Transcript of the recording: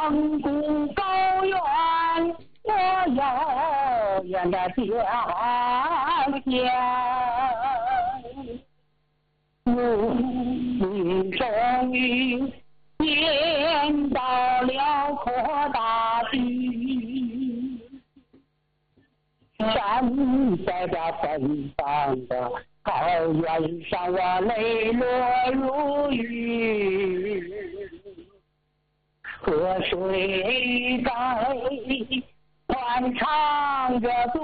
蒙古高原，我遥远的家乡，如今终于见到辽阔大地，站在这芬芳的高原上，我泪落如雨。河水在欢唱着。